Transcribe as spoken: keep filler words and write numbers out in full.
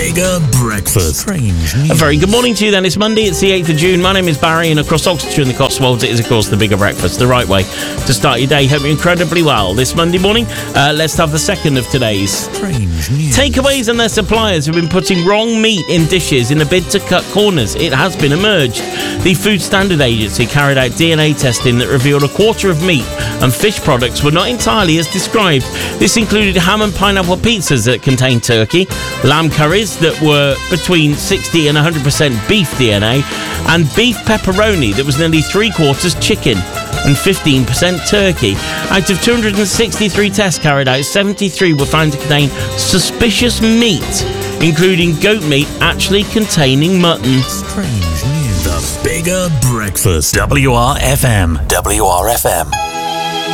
Bigger Breakfast. Strange news. A very good morning to you then. It's Monday, it's the eighth of June. My name is Barry, and across Oxfordshire and the Cotswolds, it is, of course, the Bigger Breakfast, the right way to start your day. Hope you're incredibly well. This Monday morning, uh, let's have the second of today's. Strange news. Takeaways and their suppliers have been putting wrong meat in dishes in a bid to cut corners. It has been emerged. The Food Standard Agency carried out D N A testing that revealed a quarter of meat and fish products were not entirely as described. This included ham and pineapple pizzas that contained turkey, lamb curries that were between sixty and one hundred percent beef D N A, and beef pepperoni that was nearly three quarters chicken and fifteen percent turkey. Out of two hundred sixty-three tests carried out, seventy-three were found to contain suspicious meat, including goat meat actually containing mutton. Strange news. The Bigger Breakfast. W R F M. W R F M.